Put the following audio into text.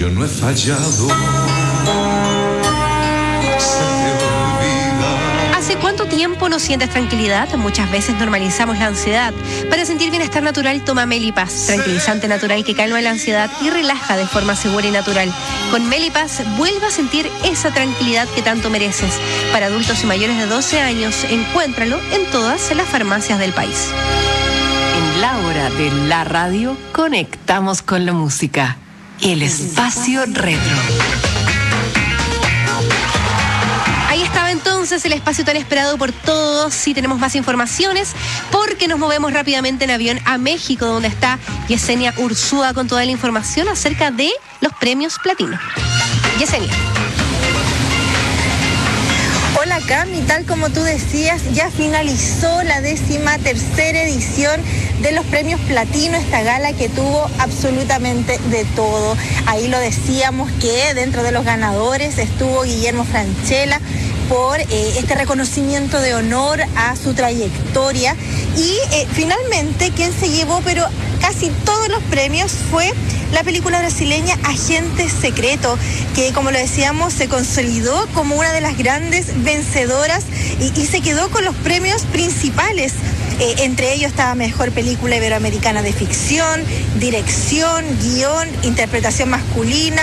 yo no he fallado. ¿Hace cuánto tiempo no sientes tranquilidad? Muchas veces normalizamos la ansiedad. Para sentir bienestar natural, toma Melipaz, tranquilizante natural que calma la ansiedad y relaja de forma segura y natural. Con Melipaz, vuelve a sentir esa tranquilidad que tanto mereces. Para adultos y mayores de 12 años, encuéntralo en todas las farmacias del país. En la hora de la radio, conectamos con la música. El espacio retro. Ahí estaba entonces el espacio tan esperado por todos. Sí, tenemos más informaciones porque nos movemos rápidamente en avión a México, donde está Yesenia Ursúa con toda la información acerca de los premios Platino. Yesenia. Hola Cami, tal como tú decías, ya finalizó la 13ª edición de los premios Platino, esta gala que tuvo absolutamente de todo. Ahí lo decíamos que dentro de los ganadores estuvo Guillermo Francella por este reconocimiento de honor a su trayectoria y finalmente quien se llevó pero casi todos los premios fue la película brasileña Agente Secreto, que como lo decíamos se consolidó como una de las grandes vencedoras y se quedó con los premios principales. Entre ellos estaba Mejor Película Iberoamericana de Ficción, Dirección, Guión, Interpretación Masculina,